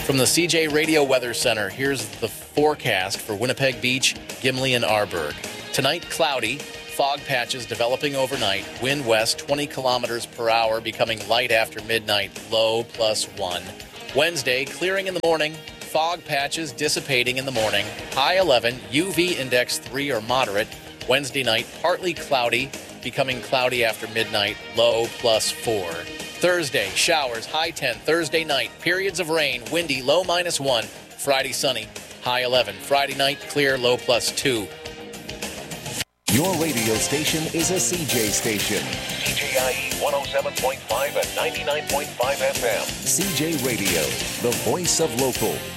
From the CJ Radio Weather Center, here's the forecast for Winnipeg Beach, Gimli, and Arborg. Tonight, cloudy. Fog patches developing overnight. Wind west 20 kilometers per hour, becoming light after midnight. Low +1. Wednesday, clearing in the morning. Fog patches dissipating in the morning. High 11. UV index 3 or moderate. Wednesday night, partly cloudy, becoming cloudy after midnight. Low +4. Thursday, showers, high 10. Thursday night, periods of rain, windy, low -1. Friday, sunny, high 11. Friday night, clear, low +2. Your radio station is a CJ station. CJIE 107.5 and 99.5 FM. CJ Radio, the voice of local.